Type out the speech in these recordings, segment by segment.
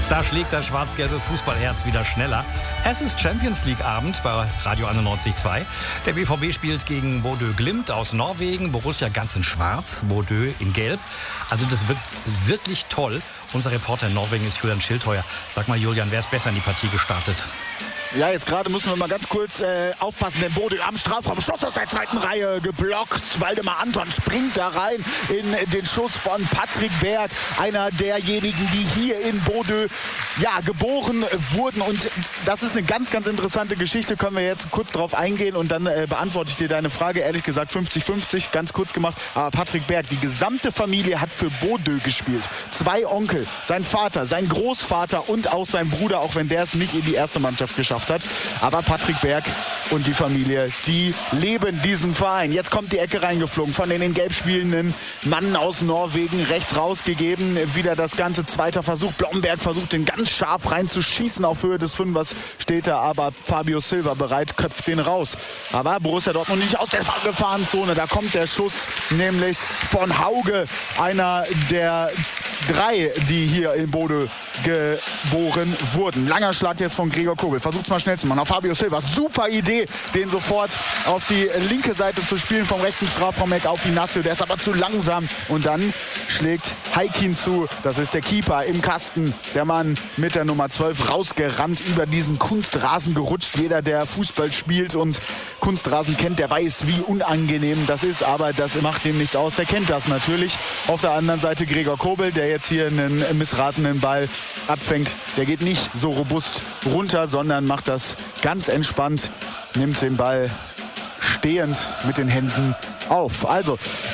Da schlägt das schwarz-gelbe Fußballherz wieder schneller. Es ist Champions League Abend bei Radio 91.2. Der BVB spielt gegen Bodø Glimt aus Norwegen. Borussia ganz in schwarz, Bodø in gelb. Also das wird wirklich toll. Unser Reporter in Norwegen ist Julian Schildheuer. Sag mal Julian, wer ist besser in die Partie gestartet? Ja, jetzt gerade müssen wir mal ganz kurz aufpassen, denn Bodø am Strafraum, Schuss aus der zweiten Reihe geblockt. Waldemar Anton springt da rein in den Schuss von Patrick Berg, einer derjenigen, die hier in Bodø geboren wurden. Und das ist eine ganz, ganz interessante Geschichte, können wir jetzt kurz drauf eingehen und dann beantworte ich dir deine Frage. Ehrlich gesagt 50-50, ganz kurz gemacht. Aber Patrick Berg, die gesamte Familie hat für Bodø gespielt. 2 Onkel, sein Vater, sein Großvater und auch sein Bruder, auch wenn der es nicht in die erste Mannschaft geschafft hat. Aber Patrick Berg und die Familie, die leben diesen Verein. Jetzt kommt die Ecke reingeflogen von den in Gelb spielenden Mann aus Norwegen. Rechts rausgegeben. Wieder das ganze zweiter Versuch. Blomberg versucht den ganz scharf reinzuschießen. Auf Höhe des Fünfers steht er, aber Fabio Silva bereit, köpft den raus. Aber Borussia Dortmund nicht aus der Gefahrenzone. Da kommt der Schuss nämlich von Hauge. Einer der 3, die hier in Bodø geboren wurden. Langer Schlag jetzt von Gregor Kobel. Versucht es mal schnell zu machen. Auf Fabio Silva. Super Idee, den sofort auf die linke Seite zu spielen. Vom rechten Strafraum-Eck auf Inacio. Der ist aber zu langsam. Und dann schlägt Heikin zu. Das ist der Keeper im Kasten. Der Mann mit der Nummer 12 rausgerannt, über diesen Kunstrasen gerutscht. Jeder, der Fußball spielt und Kunstrasen kennt, der weiß, wie unangenehm das ist. Aber das macht dem nichts aus. Der kennt das natürlich. Auf der anderen Seite Gregor Kobel, der jetzt hier einen missratenen Ball abfängt. Der geht nicht so robust runter, sondern macht das ganz entspannt, nimmt den Ball stehend mit den Händen auf. Also,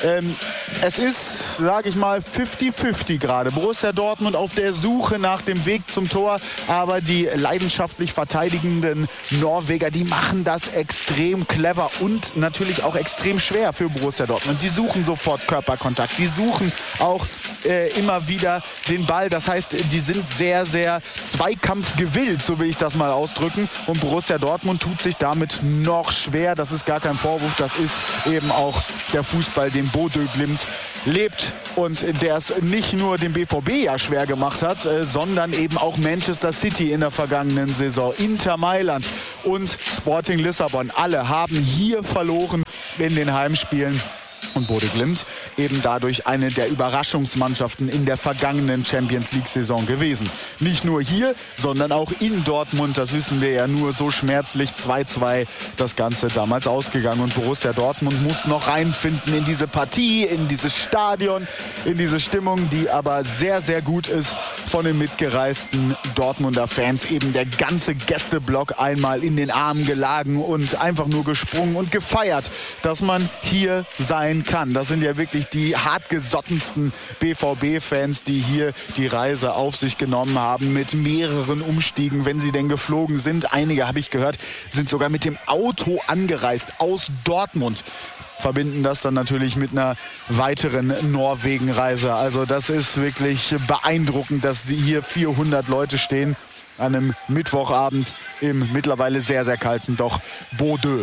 es ist, sage ich mal, 50-50 gerade. Borussia Dortmund auf der Suche nach dem Weg zum Tor, aber die leidenschaftlich verteidigenden Norweger, die machen das extrem clever und natürlich auch extrem schwer für Borussia Dortmund. Die suchen sofort Körperkontakt, die suchen auch immer wieder den Ball. Das heißt, die sind sehr, sehr zweikampfgewillt, so will ich das mal ausdrücken. Und Borussia Dortmund tut sich damit noch schwer. Das ist gar kein Vorwurf, das ist eben auch der Fußball, den Bodø Glimt lebt und der es nicht nur dem BVB ja schwer gemacht hat, sondern eben auch Manchester City in der vergangenen Saison, Inter Mailand und Sporting Lissabon. Alle haben hier verloren in den Heimspielen. Und Bodø Glimt eben dadurch eine der Überraschungsmannschaften in der vergangenen Champions-League-Saison gewesen. Nicht nur hier, sondern auch in Dortmund. Das wissen wir ja nur so schmerzlich. 2-2 das Ganze damals ausgegangen. Und Borussia Dortmund muss noch reinfinden in diese Partie, in dieses Stadion, in diese Stimmung, die aber sehr, sehr gut ist von den mitgereisten Dortmunder Fans. Eben der ganze Gästeblock einmal in den Armen gelagen und einfach nur gesprungen und gefeiert, dass man hier sein kann. Das sind ja wirklich die hartgesottensten BVB-Fans, die hier die Reise auf sich genommen haben mit mehreren Umstiegen, wenn sie denn geflogen sind. Einige, habe ich gehört, sind sogar mit dem Auto angereist aus Dortmund. Verbinden das dann natürlich mit einer weiteren Norwegen-Reise. Also das ist wirklich beeindruckend, dass hier 400 Leute stehen an einem Mittwochabend im mittlerweile sehr, sehr kalten doch Bodø.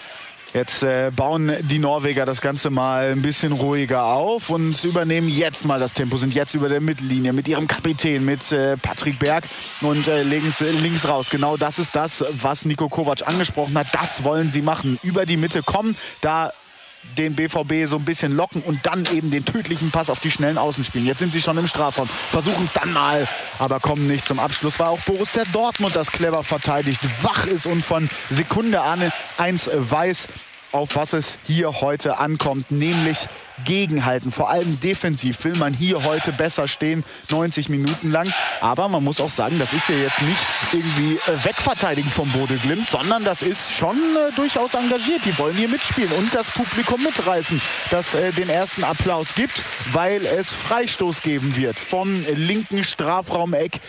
Jetzt bauen die Norweger das Ganze mal ein bisschen ruhiger auf und übernehmen jetzt mal das Tempo, sind jetzt über der Mittellinie mit ihrem Kapitän, mit Patrick Berg und legen es links raus. Genau das ist das, was Niko Kovac angesprochen hat. Das wollen sie machen. Über die Mitte kommen, da den BVB so ein bisschen locken und dann eben den tödlichen Pass auf die schnellen Außen spielen. Jetzt sind sie schon im Strafraum, versuchen es dann mal, aber kommen nicht zum Abschluss. War auch Borussia Dortmund, das clever verteidigt, wach ist und von Sekunde an eins weiß, auf was es hier heute ankommt, nämlich gegenhalten. Vor allem defensiv will man hier heute besser stehen, 90 Minuten lang. Aber man muss auch sagen, das ist ja jetzt nicht irgendwie wegverteidigen vom Bodø Glimt, sondern das ist schon durchaus engagiert. Die wollen hier mitspielen und das Publikum mitreißen, das den ersten Applaus gibt, weil es Freistoß geben wird vom linken Strafraumeck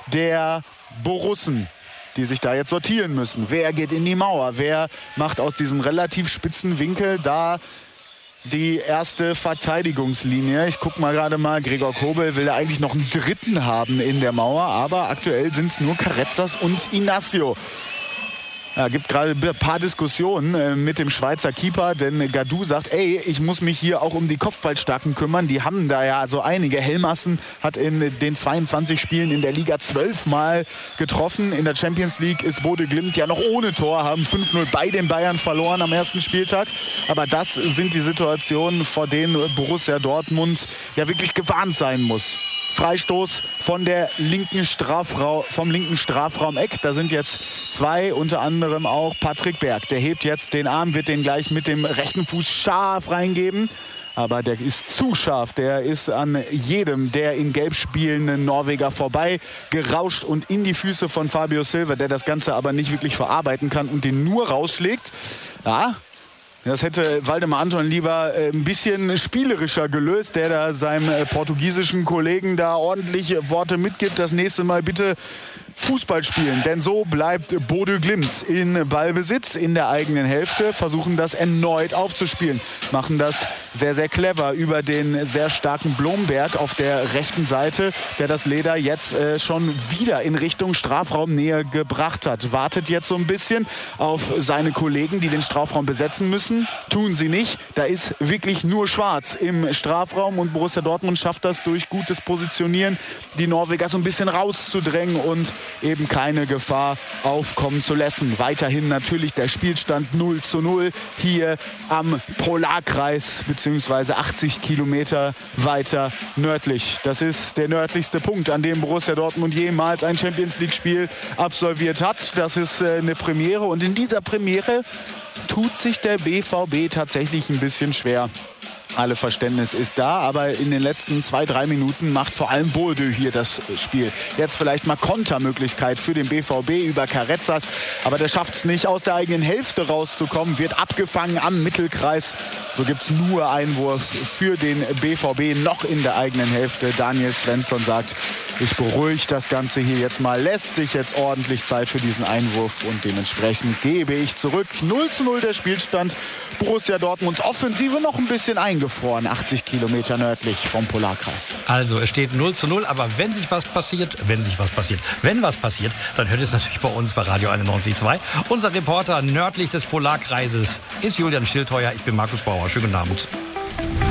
der Borussen, die sich da jetzt sortieren müssen. Wer geht in die Mauer? Wer macht aus diesem relativ spitzen Winkel da die erste Verteidigungslinie? Ich gucke mal gerade mal, Gregor Kobel will da eigentlich noch einen dritten haben in der Mauer, aber aktuell sind es nur Carretzas und Inacio. Ja, gibt gerade ein paar Diskussionen mit dem Schweizer Keeper, denn Gadou sagt, ey, ich muss mich hier auch um die Kopfballstarken kümmern. Die haben da ja so einige. Helmassen hat in den 22 Spielen in der Liga 12 Mal getroffen. In der Champions League ist Bodø Glimt ja noch ohne Tor, haben 5-0 bei den Bayern verloren am ersten Spieltag. Aber das sind die Situationen, vor denen Borussia Dortmund ja wirklich gewarnt sein muss. Freistoß vom linken Strafraum-Eck. Da sind jetzt zwei, unter anderem auch Patrick Berg. Der hebt jetzt den Arm, wird den gleich mit dem rechten Fuß scharf reingeben. Aber der ist zu scharf. Der ist an jedem der in Gelb spielenden Norweger vorbei gerauscht und in die Füße von Fabio Silva, der das Ganze aber nicht wirklich verarbeiten kann und den nur rausschlägt. Ja, das hätte Waldemar Anton lieber ein bisschen spielerischer gelöst, der da seinem portugiesischen Kollegen da ordentlich Worte mitgibt. Das nächste Mal bitte Fußball spielen, denn so bleibt Bodø Glimt in Ballbesitz in der eigenen Hälfte, versuchen das erneut aufzuspielen, machen das sehr, sehr clever über den sehr starken Blomberg auf der rechten Seite, der das Leder jetzt schon wieder in Richtung Strafraumnähe gebracht hat. Wartet jetzt so ein bisschen auf seine Kollegen, die den Strafraum besetzen müssen. Tun sie nicht. Da ist wirklich nur schwarz im Strafraum und Borussia Dortmund schafft das durch gutes Positionieren, die Norweger so ein bisschen rauszudrängen und eben keine Gefahr aufkommen zu lassen. Weiterhin natürlich der Spielstand 0:0 hier am Polarkreis beziehungsweise 80 Kilometer weiter nördlich. Das ist der nördlichste Punkt, an dem Borussia Dortmund jemals ein Champions-League-Spiel absolviert hat. Das ist eine Premiere und in dieser Premiere tut sich der BVB tatsächlich ein bisschen schwer. Alle Verständnis ist da, aber in den letzten 2-3 Minuten macht vor allem Bodø hier das Spiel. Jetzt vielleicht mal Kontermöglichkeit für den BVB über Carrezzas, aber der schafft es nicht, aus der eigenen Hälfte rauszukommen, wird abgefangen am Mittelkreis. So gibt es nur Einwurf für den BVB noch in der eigenen Hälfte. Daniel Svensson sagt, ich beruhige das Ganze hier jetzt mal, lässt sich jetzt ordentlich Zeit für diesen Einwurf und dementsprechend gebe ich zurück. 0:0 der Spielstand. Borussia Dortmunds Offensive noch ein bisschen eingefroren, 80 Kilometer nördlich vom Polarkreis. Also es steht 0:0, aber wenn was passiert, dann hört es natürlich bei uns bei Radio 91.2. Unser Reporter nördlich des Polarkreises ist Julian Schildheuer. Ich bin Markus Bauer. Schönen guten Abend.